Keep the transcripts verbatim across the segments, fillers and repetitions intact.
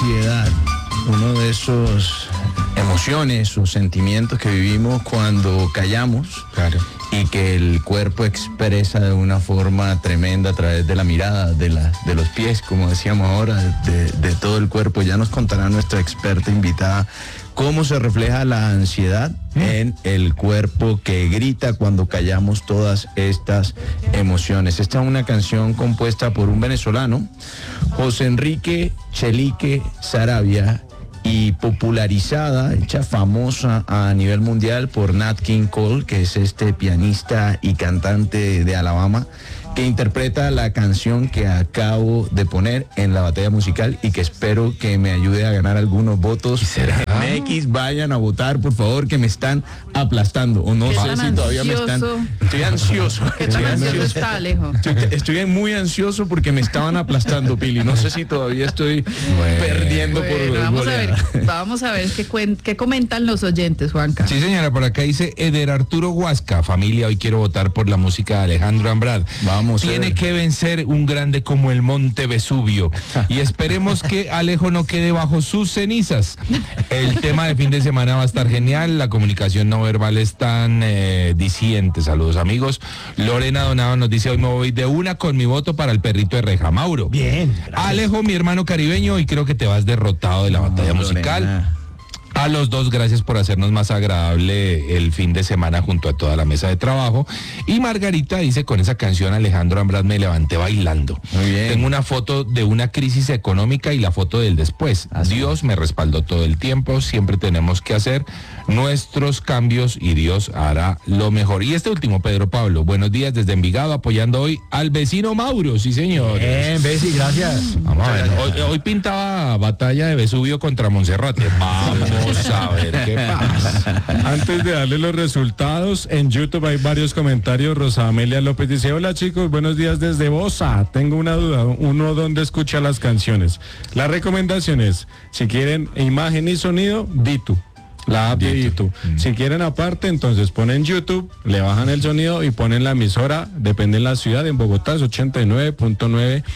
ansiedad, uno de esos emociones o sentimientos que vivimos cuando callamos, claro, y que el cuerpo expresa de una forma tremenda a través de la mirada, de, la, de los pies, como decíamos ahora, de, de todo el cuerpo. Ya nos contará nuestra experta invitada cómo se refleja la ansiedad en el cuerpo que grita cuando callamos todas estas emociones. Esta es una canción compuesta por un venezolano, José Enrique Chelique Saravia, y popularizada, hecha famosa a nivel mundial por Nat King Cole, que es este pianista y cantante de Alabama, que interpreta la canción que acabo de poner en la batalla musical y que espero que me ayude a ganar algunos votos. M X, vayan a votar, por favor, que me están aplastando. O no sé si todavía me están... Estoy ansioso. ¿Qué tan ansioso está, Alejo? Estoy, estoy muy ansioso porque me estaban aplastando, Pili. No sé si todavía estoy bueno, perdiendo bueno, por vamos goleada. a ver, vamos a ver qué, cuen, qué comentan los oyentes, Juanca. Sí, señora, por acá dice Eder Arturo Huasca, familia, hoy quiero votar por la música de Alejandro Andrad. Vamos. Tiene que vencer un grande como el Monte Vesubio y esperemos que Alejo no quede bajo sus cenizas. El tema de fin de semana va a estar genial, la comunicación no verbal es tan eh, diciente. Saludos, amigos. Lorena Donado nos dice, hoy me voy de una con mi voto para el perrito de reja. Mauro. Bien. Gracias. Alejo, mi hermano caribeño, y creo que te vas derrotado de la batalla no, musical. Lorena. A los dos, gracias por hacernos más agradable el fin de semana junto a toda la mesa de trabajo. Y Margarita dice, con esa canción Alejandro Andrad me levanté bailando. Muy bien. Tengo una foto de una crisis económica y la foto del después. Así. Dios me respaldó todo el tiempo, siempre tenemos que hacer nuestros cambios y Dios hará lo mejor. Y este último, Pedro Pablo, buenos días desde Envigado, apoyando hoy al vecino Mauro, sí señor. Bien, Besi, gracias. Vamos a ver, hoy, hoy pintaba batalla de Vesubio contra Monserrate. Vamos. Vamos a ver qué pasa. Antes de darle los resultados, en YouTube hay varios comentarios. Rosa Amelia López dice, hola chicos, buenos días desde Bosa. Tengo una duda, uno donde escucha las canciones. La recomendación es, si quieren imagen y sonido, Ditu. La app de Ditu. Mm. Si quieren aparte, entonces ponen YouTube, le bajan el sonido y ponen la emisora, depende de la ciudad, en Bogotá es ochenta y nueve punto nueve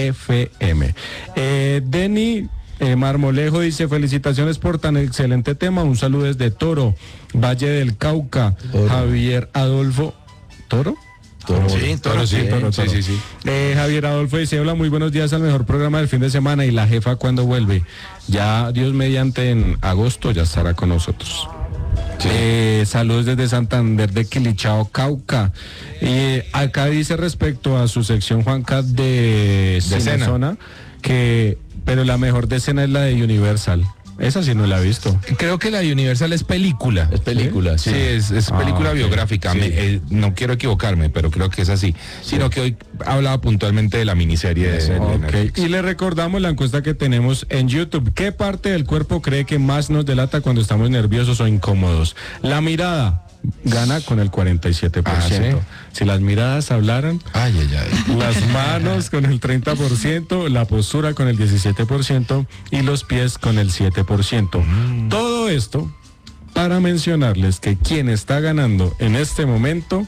F M. Eh, Denny Eh, Marmolejo dice, felicitaciones por tan excelente tema, un saludo desde Toro, Valle del Cauca. Toro. Javier Adolfo, ¿Toro? Toro, sí, Toro, sí, Toro, Toro. sí, sí, sí. Eh, Javier Adolfo dice, hola, muy buenos días al mejor programa del fin de semana, y la jefa cuando vuelve. Ya Dios mediante en agosto ya estará con nosotros. Sí. Eh, saludos desde Santander de Quilichao, Cauca. Eh, acá dice respecto a su sección, Juanca, de, de Cinezona, que pero la mejor decena es la de Universal. Esa sí no la he visto. Creo que la de Universal es película. Es película, sí. Sí, es, es película ah, okay. biográfica. Sí. Me, eh, no quiero equivocarme, pero creo que es así. Sí. Sino que hoy hablaba puntualmente de la miniserie de, de okay. Netflix. Y le recordamos la encuesta que tenemos en YouTube. ¿Qué parte del cuerpo cree que más nos delata cuando estamos nerviosos o incómodos? La mirada gana con el cuarenta y siete por ciento. Ah, ¿sí? Si las miradas hablaran, ay, ay, ay. Las manos con el treinta por ciento, la postura con el diecisiete por ciento y los pies con el siete por ciento. Mm. Todo esto para mencionarles que quien está ganando en este momento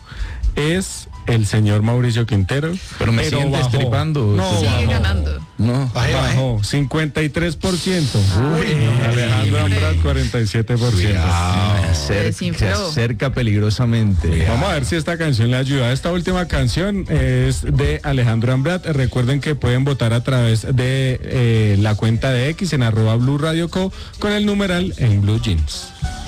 es el señor Mauricio Quintero. Pero me siguen destripando. No, sigue bajó. ganando. No, bajé, bajó, bajé. cincuenta y tres por ciento. Uy, no, Alejandro Andrad, cuarenta y siete por ciento. Se acerca, se acerca peligrosamente. Cuidado. Vamos a ver si esta canción le ayuda. Esta última canción es de Alejandro Andrad. Recuerden que pueden votar a través de eh, la cuenta de X en arroba Blue Radio Co con el numeral en Blue Jeans.